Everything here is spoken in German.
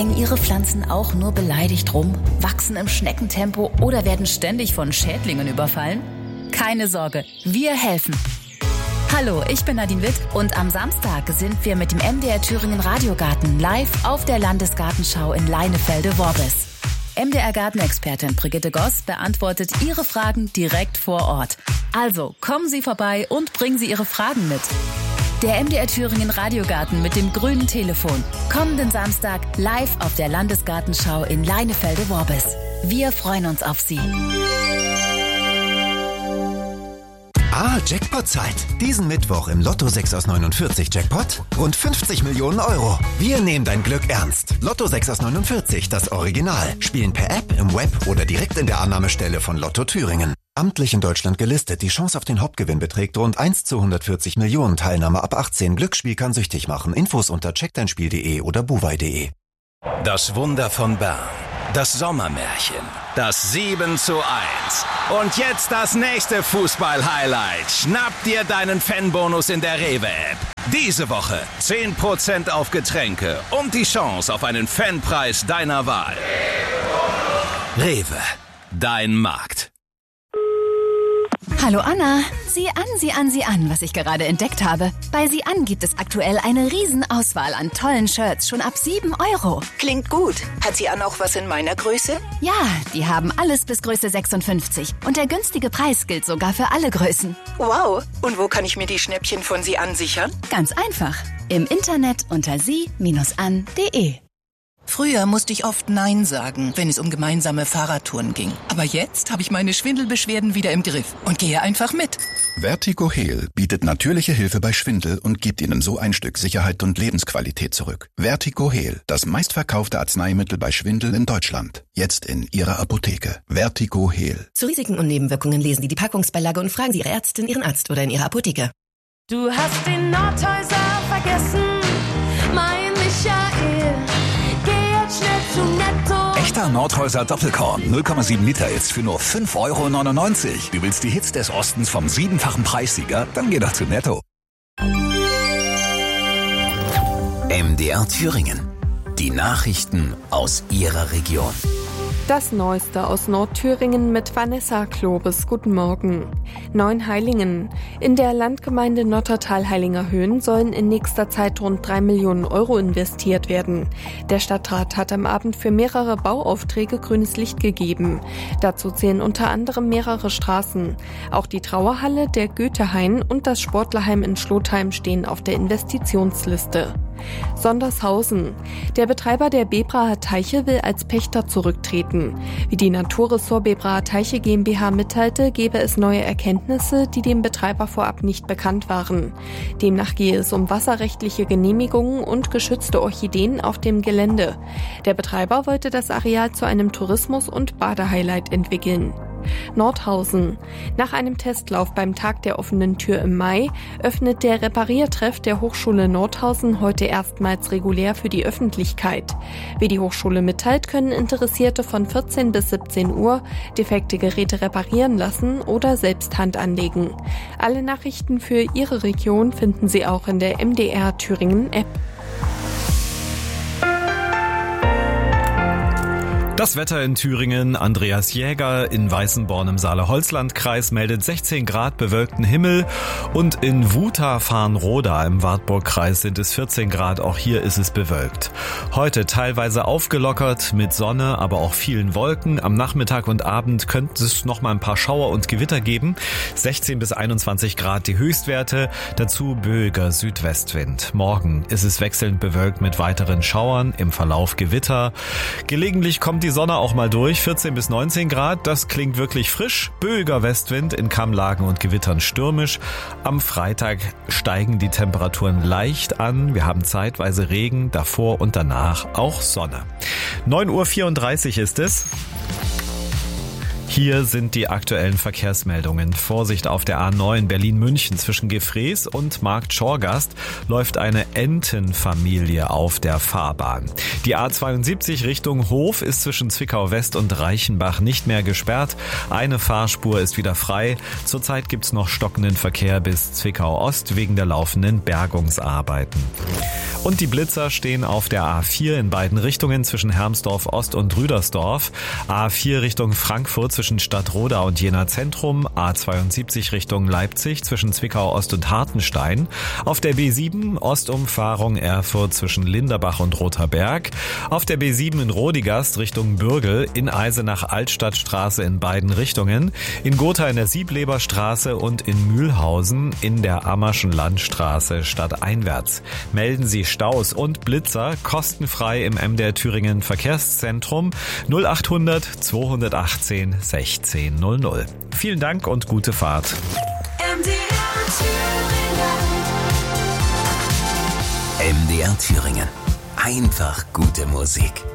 Hängen Ihre Pflanzen auch nur beleidigt rum, wachsen im Schneckentempo oder werden ständig von Schädlingen überfallen? Keine Sorge, wir helfen. Hallo, ich bin Nadine Witt und am Samstag sind wir mit dem MDR Thüringen Radiogarten live auf der Landesgartenschau in Leinefelde-Worbis. MDR-Gartenexpertin Brigitte Goss beantwortet Ihre Fragen direkt vor Ort. Also kommen Sie vorbei und bringen Sie Ihre Fragen mit. Der MDR Thüringen Radiogarten mit dem grünen Telefon. Kommenden Samstag live auf der Landesgartenschau in Leinefelde-Worbis. Wir freuen uns auf Sie. Jackpot-Zeit. Diesen Mittwoch im Lotto 6 aus 49 Jackpot rund 50 Millionen Euro. Wir nehmen dein Glück ernst. Lotto 6 aus 49, das Original. Spielen per App, im Web oder direkt in der Annahmestelle von Lotto Thüringen. Amtlich in Deutschland gelistet. Die Chance auf den Hauptgewinn beträgt rund 1 zu 140 Millionen. Teilnahme ab 18. Glücksspiel kann süchtig machen. Infos unter checkdeinspiel.de oder buwei.de. Das Wunder von Bern. Das Sommermärchen. Das 7:1. Und jetzt das nächste Fußball-Highlight. Schnapp dir deinen Fanbonus in der Rewe-App. Diese Woche 10% auf Getränke und die Chance auf einen Fanpreis deiner Wahl. Rewe. Dein Markt. Hallo Anna, sieh an, was ich gerade entdeckt habe. Bei Sieh an gibt es aktuell eine Riesenauswahl an tollen Shirts, schon ab 7 Euro. Klingt gut. Hat sie auch was in meiner Größe? Ja, die haben alles bis Größe 56. Und der günstige Preis gilt sogar für alle Größen. Wow, und wo kann ich mir die Schnäppchen von Sie an sichern? Ganz einfach, im Internet unter sie-an.de. Früher musste ich oft Nein sagen, wenn es um gemeinsame Fahrradtouren ging. Aber jetzt habe ich meine Schwindelbeschwerden wieder im Griff und gehe einfach mit. Vertigo Heal bietet natürliche Hilfe bei Schwindel und gibt Ihnen so ein Stück Sicherheit und Lebensqualität zurück. Vertigo Heal, das meistverkaufte Arzneimittel bei Schwindel in Deutschland. Jetzt in Ihrer Apotheke. Vertigo Heal. Zu Risiken und Nebenwirkungen lesen Sie die Packungsbeilage und fragen Sie Ihre Ärztin, Ihren Arzt oder in Ihrer Apotheke. Du hast den Nordhäuser vergessen, mein Michael. Schnell zu Netto. Echter Nordhäuser Doppelkorn, 0,7 Liter jetzt für nur 5,99 €. Du willst die Hits des Ostens vom 7-fachen Preissieger? Dann geh doch zu Netto. MDR Thüringen. Die Nachrichten aus Ihrer Region. Das Neueste aus Nordthüringen mit Vanessa Klobes. Guten Morgen. Neuenheilingen. In der Landgemeinde Nottertal-Heilinger Höhen sollen in nächster Zeit rund 3 Millionen Euro investiert werden. Der Stadtrat hat am Abend für mehrere Bauaufträge grünes Licht gegeben. Dazu zählen unter anderem mehrere Straßen. Auch die Trauerhalle, der Goethehain und das Sportlerheim in Schlotheim stehen auf der Investitionsliste. Sondershausen. Der Betreiber der Bebraer Teiche will als Pächter zurücktreten. Wie die Naturressort Bebraer Teiche GmbH mitteilte, gebe es neue Erkenntnisse, die dem Betreiber vorab nicht bekannt waren. Demnach gehe es um wasserrechtliche Genehmigungen und geschützte Orchideen auf dem Gelände. Der Betreiber wollte das Areal zu einem Tourismus- und Badehighlight entwickeln. Nordhausen. Nach einem Testlauf beim Tag der offenen Tür im Mai öffnet der Repariertreff der Hochschule Nordhausen heute erstmals regulär für die Öffentlichkeit. Wie die Hochschule mitteilt, können Interessierte von 14 bis 17 Uhr defekte Geräte reparieren lassen oder selbst Hand anlegen. Alle Nachrichten für Ihre Region finden Sie auch in der MDR Thüringen App. Das Wetter in Thüringen. Andreas Jäger in Weißenborn im Saale-Holzland-Kreis meldet 16 Grad bewölkten Himmel und in Wuta-Farnroda im Wartburg-Kreis sind es 14 Grad. Auch hier ist es bewölkt. Heute teilweise aufgelockert mit Sonne, aber auch vielen Wolken. Am Nachmittag und Abend könnte es noch mal ein paar Schauer und Gewitter geben. 16 bis 21 Grad die Höchstwerte. Dazu böiger Südwestwind. Morgen ist es wechselnd bewölkt mit weiteren Schauern. Im Verlauf Gewitter. Gelegentlich kommt die Sonne auch mal durch, 14 bis 19 Grad, das klingt wirklich frisch. Böiger Westwind, in Kammlagen und Gewittern stürmisch. Am Freitag steigen die Temperaturen leicht an. Wir haben zeitweise Regen, davor und danach auch Sonne. 9:34 Uhr ist es. Hier sind die aktuellen Verkehrsmeldungen. Vorsicht auf der A9 Berlin-München zwischen Gefrees und Markt Schorgast läuft eine Entenfamilie auf der Fahrbahn. Die A72 Richtung Hof ist zwischen Zwickau West und Reichenbach nicht mehr gesperrt. Eine Fahrspur ist wieder frei. Zurzeit gibt's noch stockenden Verkehr bis Zwickau Ost wegen der laufenden Bergungsarbeiten. Und die Blitzer stehen auf der A4 in beiden Richtungen zwischen Hermsdorf Ost und Rüdersdorf. A4 Richtung Frankfurt zwischen Stadtroda und Jena Zentrum. A72 Richtung Leipzig zwischen Zwickau Ost und Hartenstein. Auf der B7 Ostumfahrung Erfurt zwischen Linderbach und Rother Berg. Auf der B7 in Rodigast Richtung Bürgel in Eisenach-Altstadtstraße in beiden Richtungen. In Gotha in der Siebleberstraße und in Mühlhausen in der Ammerschen Landstraße stadteinwärts. Melden Sie Staus und Blitzer kostenfrei im MDR Thüringen Verkehrszentrum 0800 218 1600. Vielen Dank und gute Fahrt. MDR Thüringen. Einfach gute Musik.